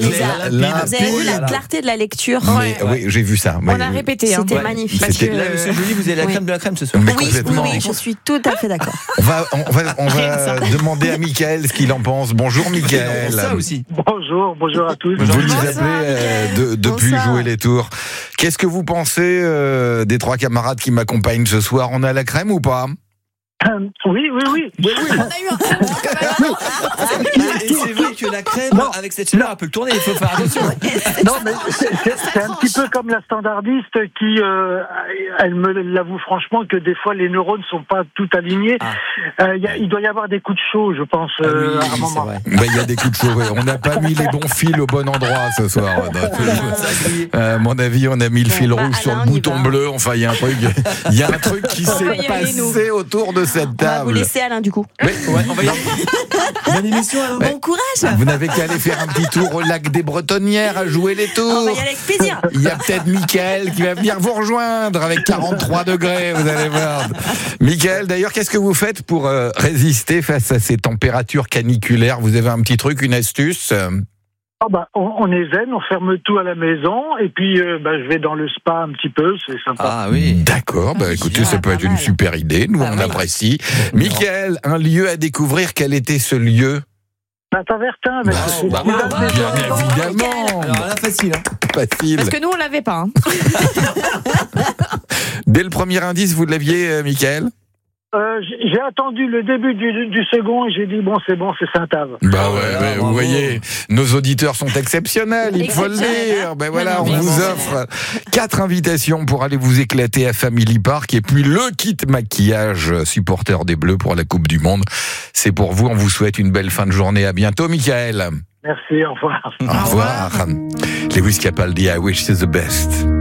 Vous avez vu la clarté de la lecture? Oui, j'ai vu ça. On a répété. C'était magnifique. Parce que là, monsieur Joly, vous avez la crème de la crème ce soir. Oui, je suis tout à fait d'accord. On va demander à Mickaël ce qu'il en pense. Bonjour Mickaël. Ça aussi. Bonjour à tous. Vous nous appelez depuis Jouer les Tours. Qu'est-ce que vous pensez des trois camarades qui m'accompagnent ce soir? On a la crème ou pas? Oui. On a eu Et c'est vrai que la crème, avec cette chaleur, elle peut le tourner, il faut faire attention. Non, mais c'est un petit peu comme la standardiste qui, elle me l'avoue franchement que des fois les neurones ne sont pas tout alignés. Il doit y avoir des coups de chaud, je pense, à un moment. Il y a des coups de chaud. On n'a pas mis les bons fils au bon endroit ce soir. À mon avis, on a mis le fil rouge sur le bouton bleu. Enfin, il y a un truc qui s'est passé autour de cette table. On va vous laisser Alain du coup. On va y aller. Bonne émission, Alain. Bon courage. Vous n'avez qu'à aller faire un petit tour au lac des Bretonnières à Jouer les Tours. On va y aller avec plaisir. Il y a peut-être Mickaël qui va venir vous rejoindre avec 43 degrés, vous allez voir. Mickaël, d'ailleurs, qu'est-ce que vous faites pour résister face à ces températures caniculaires? Vous avez un petit truc, une astuce? On est zen, on ferme tout à la maison et puis je vais dans le spa un petit peu, c'est sympa. Ah oui. D'accord, écoutez, ça peut être une super idée, nous on apprécie. Mickaël, un lieu à découvrir, quel était ce lieu? Saint-Avertin, bien évidemment. Alors là, facile. Facile. Parce que nous, on l'avait pas. Dès le premier indice, vous l'aviez, Mickaël? J'ai attendu le début du second et j'ai dit c'est Saint-Ave. Vous voyez, nos auditeurs sont exceptionnels, il faut le dire. On vous offre 4 invitations pour aller vous éclater à Family Park et puis le kit maquillage supporter des Bleus pour la Coupe du Monde. C'est pour vous, on vous souhaite une belle fin de journée. À bientôt, Mickaël. Merci, au revoir. Au revoir. Lewis Capaldi, I wish you the best.